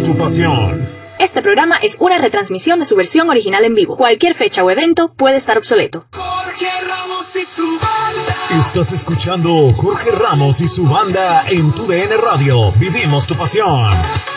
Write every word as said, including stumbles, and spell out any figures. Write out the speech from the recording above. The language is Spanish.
tu pasión. Este programa es una retransmisión de su versión original en vivo. Cualquier fecha o evento puede estar obsoleto. Jorge Ramos y su banda. Estás escuchando Jorge Ramos y su banda en tu D N Radio. Vivimos tu pasión.